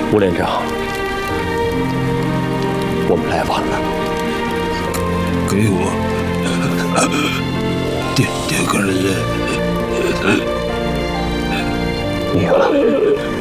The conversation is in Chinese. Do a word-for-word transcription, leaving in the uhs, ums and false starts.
吴连长，我们来晚了。 给我点点根烟。 灭了。